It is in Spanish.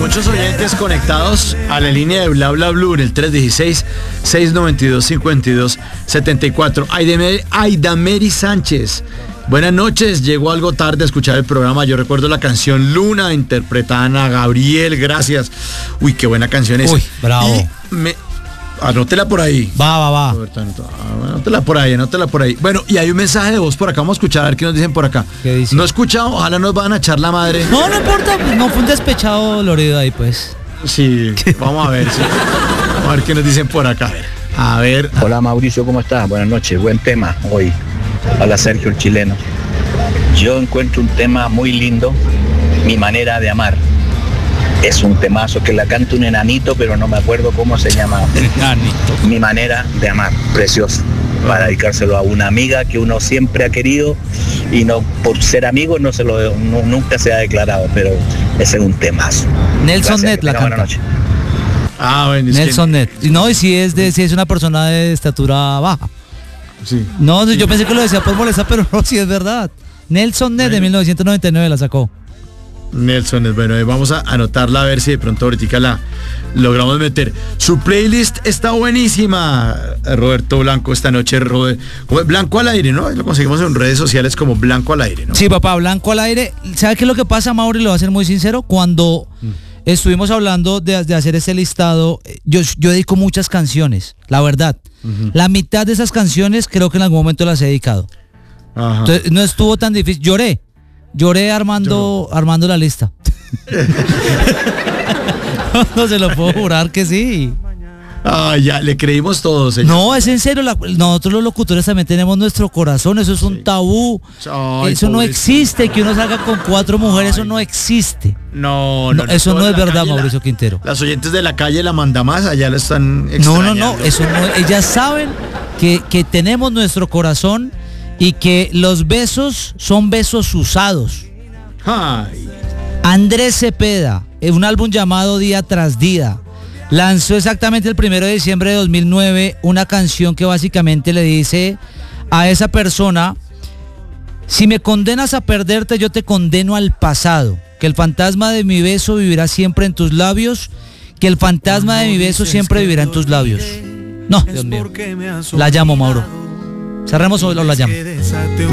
muchos oyentes conectados a la línea de Bla Bla Blue en el 316-692-5274. Aidameri Sánchez. Buenas noches, llegó algo tarde a escuchar el programa. Yo recuerdo la canción Luna, interpretada Ana Gabriel, gracias. Uy, qué buena canción es. Uy, bravo. Anótela por ahí. Va. Anótela por ahí. Bueno, y hay un mensaje de voz por acá, vamos a escuchar a ver qué nos dicen por acá. ¿Qué dice? No he escuchado, ojalá nos van a echar la madre. No importa, no fue un despechado dolorido ahí, pues. Sí, vamos a ver, sí. Vamos a ver qué nos dicen por acá. A ver. Hola Mauricio, ¿cómo estás? Buenas noches, buen tema hoy. Hola Sergio el chileno. Yo encuentro un tema muy lindo, Mi manera de amar. Es un temazo que la canta un enanito, pero no me acuerdo cómo se llama. Enanito. Mi manera de amar, precioso. Para dedicárselo a una amiga que uno siempre ha querido y no por ser amigo nunca se ha declarado, pero ese es un temazo. Nelson Net la canta. Bueno, Nelson Net. No, y si es una persona de estatura baja. Sí. No, yo pensé que lo decía por molestar, pero no, sí es verdad. Nelson Net de 1999 la sacó. Nelson Net, bueno, vamos a anotarla a ver si de pronto ahorita la logramos meter. Su playlist está buenísima, Roberto Blanco, esta noche. Blanco al aire, ¿no? Lo conseguimos en redes sociales como Blanco al aire, ¿no? Sí, papá, Blanco al aire. ¿Sabe qué es lo que pasa, Mauri? Lo voy a ser muy sincero. Cuando estuvimos hablando de hacer ese listado, yo dedico muchas canciones, la verdad. La mitad de esas canciones creo que en algún momento las he dedicado. Ajá. Entonces, no estuvo tan difícil. Lloré armando la lista. No se lo puedo jurar que sí. Ya, le creímos todos, señor. No, es en serio, nosotros los locutores también tenemos nuestro corazón, eso es un tabú. Eso no existe, que uno salga con 4 mujeres, eso no existe. No, eso no es verdad, Mauricio Quintero. Las oyentes de la calle la manda más, allá lo están extrañando. No, eso no, ellas saben que tenemos nuestro corazón y que los besos son besos usados. Ay. Andrés Cepeda, en un álbum llamado Día tras Día, lanzó exactamente el 1 de diciembre de 2009 una canción que básicamente le dice a esa persona: si me condenas a perderte, yo te condeno al pasado, que el fantasma de mi beso vivirá siempre en tus labios, que el fantasma de mi beso siempre vivirá en tus labios. No, Dios mío, la llamo, Mauro. Cerremos o la llamo.